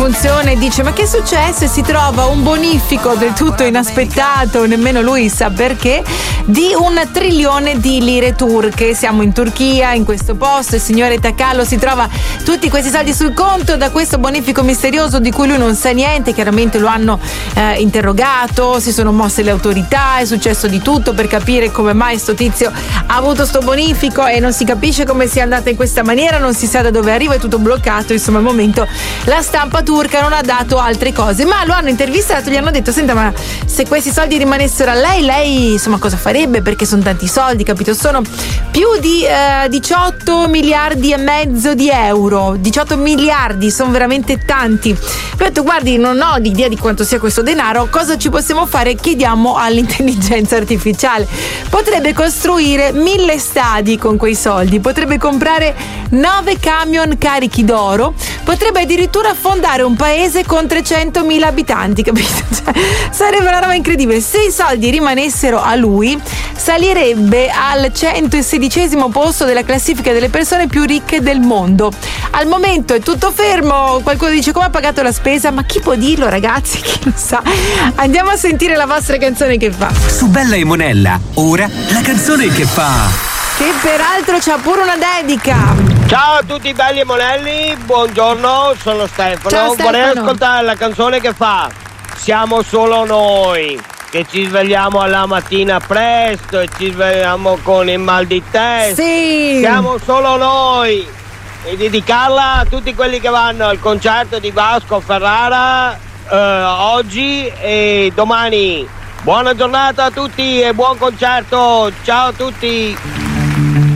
funziona e dice: ma che è successo? E si trova un bonifico del tutto inaspettato, nemmeno lui sa perché, di 1 trilione di lire turche. Siamo in Turchia, in questo posto, il signore Takallo si trova tutti questi soldi sul conto da questo bonifico misterioso di cui lui non sa niente. Chiaramente lo hanno interrogato, si sono mosse le autorità, è successo di tutto per capire come mai sto tizio ha avuto sto bonifico e non si capisce come sia andata in questa maniera, non si sa da dove arriva, è tutto bloccato. Insomma, al momento la stampa turca non ha dato altre cose, ma lo hanno intervistato, gli hanno detto: senta, ma se questi soldi rimanessero a lei insomma cosa farebbe? Perché sono tanti soldi, capito? Sono più di 18 miliardi e mezzo di euro. 18 miliardi, sono veramente tanti. Ho detto: guardi, non ho l'idea di quanto sia questo denaro, cosa ci possiamo fare? Chiediamo all'intelligenza artificiale. Potrebbe costruire 1000 stadi con quei soldi, potrebbe comprare 9 camion carichi d'oro, potrebbe addirittura fondare un paese con 300.000 abitanti, capito? Cioè, sarebbe una roba incredibile. Se i soldi rimanessero a lui, salirebbe al 116° posto della classifica delle persone più ricche del mondo. Al momento è tutto fermo, qualcuno dice: come ha pagato la spesa? Ma chi può dirlo, ragazzi? Chi lo sa? Andiamo a sentire la vostra canzone che fa. Su Bella e Monella, ora la canzone che fa. Che peraltro c'ha pure una dedica. Ciao a tutti belli e monelli, buongiorno, sono Stefano. Ciao, Stefano. Vorrei ascoltare la canzone che fa: siamo solo noi, che ci svegliamo alla mattina presto e ci svegliamo con il mal di testa. Sì. Siamo solo noi. E dedicarla a tutti quelli che vanno al concerto di Vasco Ferrara oggi e domani. Buona giornata a tutti e buon concerto. Ciao a tutti.